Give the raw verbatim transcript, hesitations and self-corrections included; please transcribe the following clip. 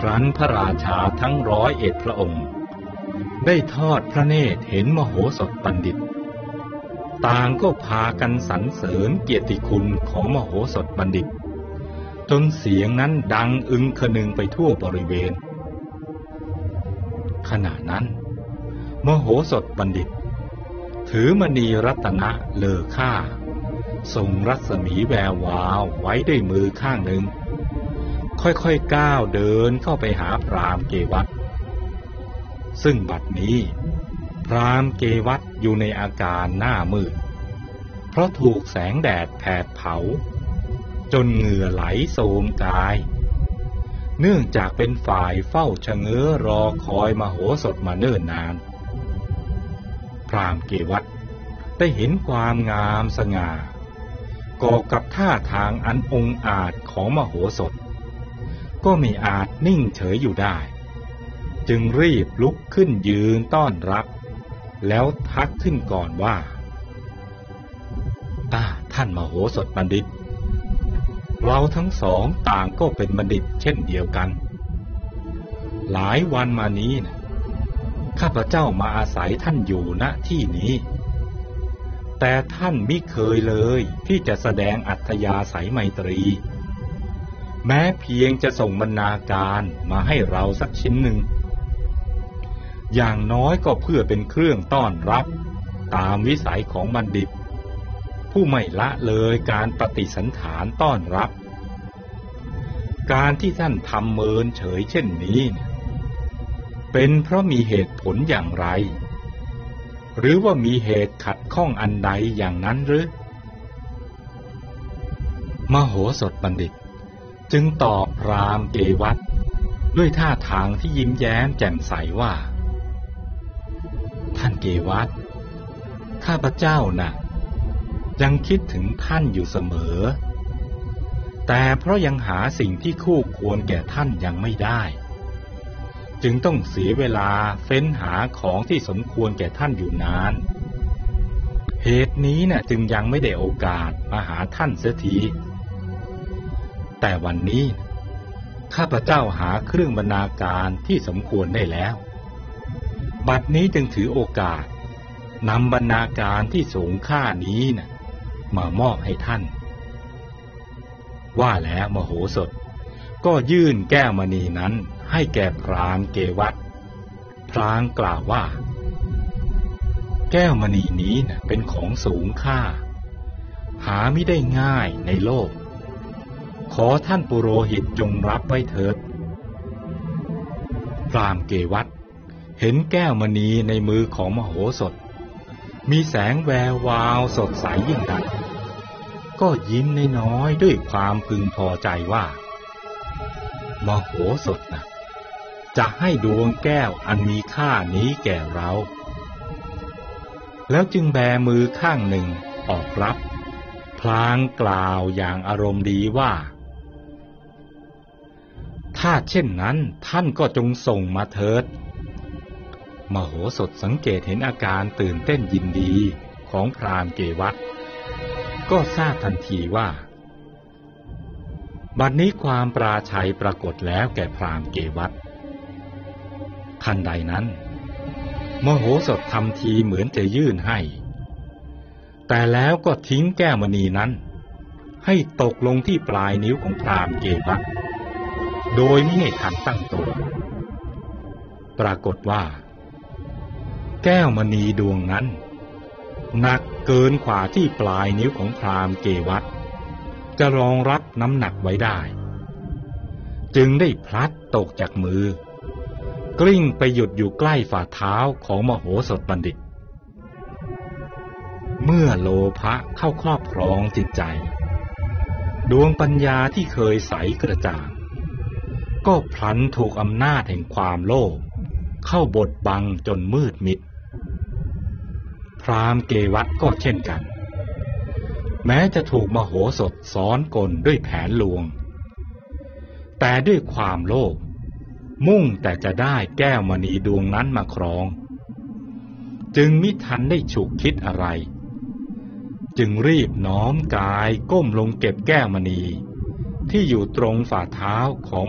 ครั้นพระราชาทั้งร้อยเอ็ดพระองค์ได้ทอดพระเนตรเห็นมโหสถบัณฑิตต่างก็พากันสรรเสริญเกียรติคุณของมโหสถบัณฑิตจนเสียงนั้นดังอึงคนึงไปทั่วบริเวณขณะนั้นมโหสถบัณฑิตถือมณีรัตนะเลอค่าทรงรัศมีแวววาวไว้ด้วยมือข้างหนึ่งค่อยๆก้าวเดินเข้าไปหาพราหมณ์เกวัฏซึ่งบัดนี้พราหมณ์เกวัฏอยู่ในอาการหน้ามืดเพราะถูกแสงแดดแผดเผาจนเหงื่อไหลโสมกายเนื่องจากเป็นฝ่ายเฝ้าชะเง้อรอคอยมโหสถมาเนิ่นนานพราหมณ์เกวัฏได้เห็นความงามสง่าก่อกับท่าทางอันองอาจของมโหสถก็ไม่อาจนิ่งเฉยอยู่ได้จึงรีบลุกขึ้นยืนต้อนรับแล้วทักขึ้นก่อนว่าอ่าท่านมโหสถบัณฑิตเราทั้งสองต่างก็เป็นบัณฑิตเช่นเดียวกันหลายวันมานี้นะข้าพเจ้ามาอาศัยท่านอยู่ณที่นี้แต่ท่านมิเคยเลยที่จะแสดงอัธยาศัยไมตรีแม้เพียงจะส่งบรรณาการมาให้เราสักชิ้นหนึ่งอย่างน้อยก็เพื่อเป็นเครื่องต้อนรับตามวิสัยของบัณฑิตผู้ไม่ละเลยการปฏิสันถานต้อนรับการที่ท่านทำเมินเฉยเช่นนี้เป็นเพราะมีเหตุผลอย่างไรหรือว่ามีเหตุขัดข้องอันใดอย่างนั้นหรือมโหสถบัณฑิตจึงตอบพราหมณ์เกวัฏด้วยท่าทางที่ยิ้มแย้มแจ่มใสว่าท่านเกวัฏข้าพเจ้าน่ะยังคิดถึงท่านอยู่เสมอแต่เพราะยังหาสิ่งที่คู่ควรแก่ท่านยังไม่ได้จึงต้องเสียเวลาเฟ้นหาของที่สมควรแก่ท่านอยู่นานเหตุนี้น่ะจึงยังไม่ได้โอกาสมาหาท่านเสียทีแต่วันนี้ข้าพเจ้าหาเครื่องบรรณาการที่สมควรได้แล้วบัดนี้จึงถือโอกาสนำบรรณาการที่สูงค่านี้น่ะมามอบให้ท่านว่าแล้วมโหสถก็ยื่นแก้วมณีนั้นให้แก่พราหมณ์เกวัฏพลางกล่าวว่าแก้วมณีนี้น่ะเป็นของสูงค่าหาไม่ได้ง่ายในโลกขอท่านปุโรหิตจงรับไว้เถิดพราหมณ์เกวัฏเห็นแก้วมณีในมือของมโหสถมีแสงแวววาวสดใสยิ่งนักก็ยิ้มน้อยๆด้วยความพึงพอใจว่ามโหสถนะจะให้ดวงแก้วอันมีค่านี้แก่เราแล้วจึงแบมือข้างหนึ่งออกรับพลางกล่าวอย่างอารมณ์ดีว่าถ้าเช่นนั้นท่านก็จงส่งมาเถิดมโหสถสังเกตเห็นอาการตื่นเต้นยินดีของพราหมณ์เกวัฏก็ทราบทันทีว่าบัดนี้ความปราชัยปรากฏแล้วแก่พราหมณ์เกวัฏทันใดนั้นมโหสถทำทีเหมือนจะยื่นให้แต่แล้วก็ทิ้งแก้วมณีนั้นให้ตกลงที่ปลายนิ้วของพราหมณ์เกวัฏโดยไม่ให้ทันตั้งตัวปรากฏว่าแก้วมณีดวงนั้นหนักเกินกว่าที่ปลายนิ้วของพราหมณ์เกวัฏจะรองรับน้ำหนักไว้ได้จึงได้พลัดตกจากมือกลิ้งไปหยุดอยู่ใกล้ฝ่าเท้าของมโหสถบัณฑิตเมื่อโลภะเข้าครอบครองจิตใจดวงปัญญาที่เคยใสกระจ่างก็พลันถูกอำนาจแห่งความโลภเข้าบดบังจนมืดมิดพราหมณ์เกวัฏก็เช่นกันแม้จะถูกมโหสถซ้อนกลด้วยแผนลวงแต่ด้วยความโลภมุ่งแต่จะได้แก้วมณีดวงนั้นมาครองจึงมิทันได้ฉุกคิดอะไรจึงรีบน้อมกายก้มลงเก็บแก้วมณีที่อยู่ตรงฝ่าเท้าของ